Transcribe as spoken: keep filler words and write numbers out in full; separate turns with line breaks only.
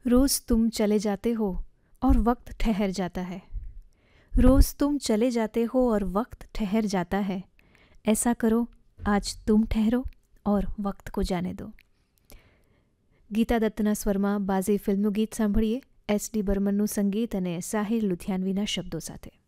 रोज़ तुम चले जाते हो और वक्त ठहर जाता है। रोज़ तुम चले जाते हो और वक्त ठहर जाता है। ऐसा करो आज तुम ठहरो और વક્ત को જાને દો। ગીતા દત્તના સ્વરમાં બાઝી ફિલ્મનું ગીત સાંભળીએ એસ ડી બર્મનનું સંગીત અને સાહિર લુધિયાનવીના શબ્દો સાથે।